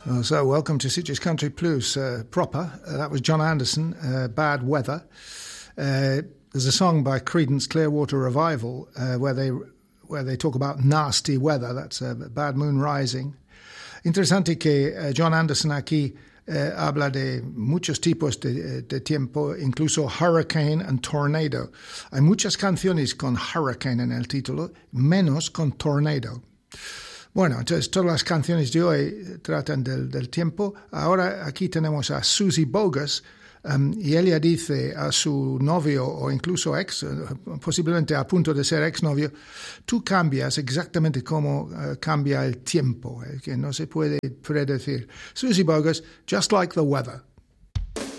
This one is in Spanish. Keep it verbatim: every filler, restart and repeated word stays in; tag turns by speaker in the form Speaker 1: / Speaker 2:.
Speaker 1: Uh, so, welcome to Sitges Country Blues uh, proper. Uh, that was John Anderson, uh, Bad Weather. Uh, there's a song by Creedence Clearwater Revival uh, where they where they talk about nasty weather. That's uh, Bad Moon Rising. Interesante que uh, John Anderson aquí uh, habla de muchos tipos de, de tiempo, incluso hurricane and tornado. Hay muchas canciones con hurricane en el título, menos con tornado. Bueno, entonces todas las canciones de hoy tratan del, del tiempo. Ahora aquí tenemos a Suzy Bogus um, y ella dice a su novio o incluso ex, uh, posiblemente a punto de ser exnovio, tú cambias exactamente como uh, cambia el tiempo, eh, que no se puede predecir. Suzy Bogus, Just Like the Weather.